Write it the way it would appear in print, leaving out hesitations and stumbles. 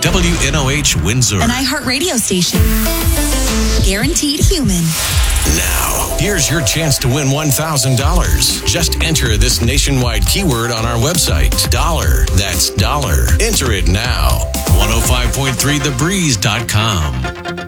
WNOH Windsor. An iHeartRadio station. Guaranteed human. Now, here's your chance to win $1,000. Just enter this nationwide keyword on our website. Dollar. That's dollar. Enter it now. 105.3thebreeze.com.